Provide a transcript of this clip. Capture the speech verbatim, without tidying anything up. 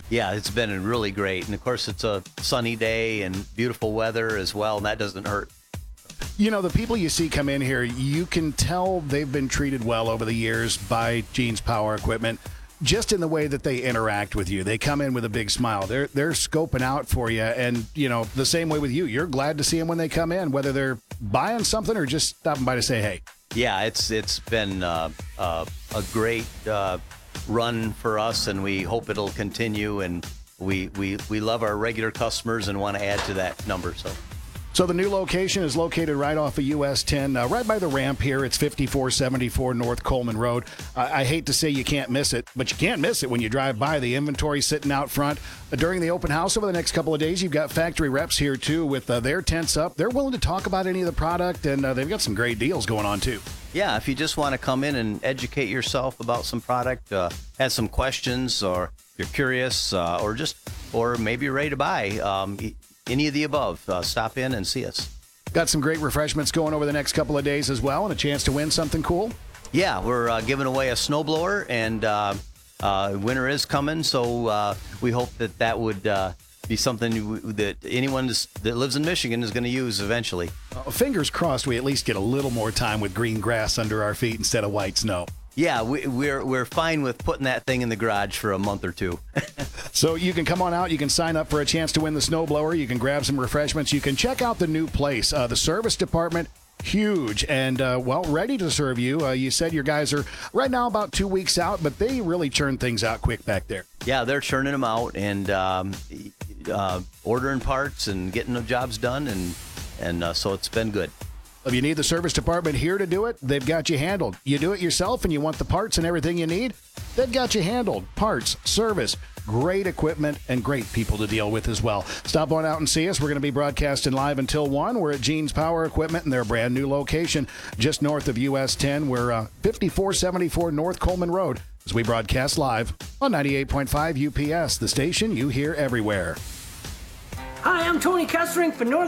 Yeah, it's been really great. And of course, it's a sunny day and beautiful weather as well, and that doesn't hurt. You know, the people you see come in here, you can tell they've been treated well over the years by Gene's Power Equipment, just in the way that they interact with you. They come in with a big smile. They're they're scoping out for you, and, you know, the same way with you. You're glad to see them when they come in, whether they're buying something or just stopping by to say hey. Yeah, it's it's been uh, uh, a great uh, run for us, and we hope it'll continue. And we we we love our regular customers and want to add to that number. So. So the new location is located right off of U S ten, uh, right by the ramp here. It's fifty-four seventy-four North Coleman Road. Uh, I hate to say you can't miss it, but you can't miss it when you drive by. The inventory sitting out front. Uh, during the open house over the next couple of days, you've got factory reps here, too, with uh, their tents up. They're willing to talk about any of the product, and uh, they've got some great deals going on, too. Yeah, if you just want to come in and educate yourself about some product, uh, have some questions, or you're curious, uh, or just, or maybe you're ready to buy, um, any of the above, uh, stop in and see us. Got some great refreshments going over the next couple of days as well, and a chance to win something cool? Yeah, we're uh, giving away a snowblower, and uh, uh, winter is coming, so uh, we hope that that would uh, be something that anyone that lives in Michigan is going to use eventually. Uh, fingers crossed we at least get a little more time with green grass under our feet instead of white snow. Yeah, we, we're we're fine with putting that thing in the garage for a month or two. So you can come on out. You can sign up for a chance to win the snowblower. You can grab some refreshments. You can check out the new place. Uh, the service department, huge and, uh, well, ready to serve you. Uh, you said your guys are right now about two weeks out, but they really churn things out quick back there. Yeah, they're churning them out and um, uh, ordering parts and getting the jobs done, and, and uh, so it's been good. If you need the service department here to do it, they've got you handled. You do it yourself and you want the parts and everything you need, they've got you handled. Parts, service, great equipment, and great people to deal with as well. Stop on out and see us. We're going to be broadcasting live until one. We're at Gene's Power Equipment in their brand new location just north of U S ten. We're uh, fifty-four seventy-four North Coleman Road as we broadcast live on ninety-eight point five U P S, the station you hear everywhere. Hi, I'm Tony Kessering for Northern